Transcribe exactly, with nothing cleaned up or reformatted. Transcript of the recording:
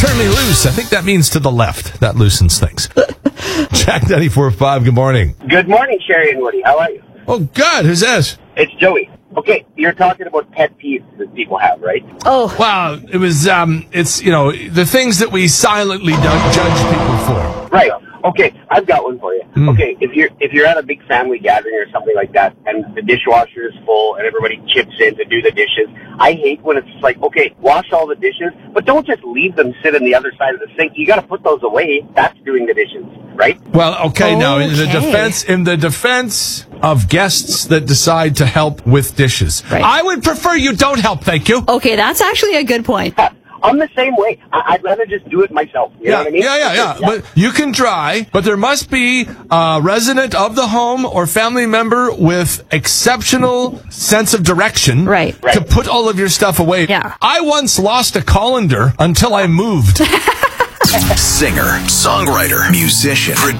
turn me loose. I think that means to the left. That loosens things. Jack ninety-four point five, good morning. Good morning, Sherry and Woody. How are you? Oh, good. Who's this? It's Joey. Okay, you're talking about pet peeves that people have, right? Oh, Well, it was, um, it's, you know, the things that we silently don't judge people for. Right. Okay, I've got one for you. Mm. Okay, if you're if you're at a big family gathering or something like that, and the dishwasher is full, and everybody chips in to do the dishes, I hate when it's like, okay, wash all the dishes, but don't just leave them sit on the other side of the sink. You got to put those away. That's doing the dishes, right? Well, okay, now, in the Okay. defense, in the defense of guests that decide to help with dishes, Right. I would prefer you don't help, thank you. okay, that's actually a good point. I'm the same way. I- I'd rather just do it myself. You know Yeah, what I mean? yeah, yeah, yeah. But you can try, but there must be a resident of the home or family member with exceptional sense of direction Right. to put all of your stuff away. Yeah. I once lost a colander until I moved. Singer, songwriter, musician,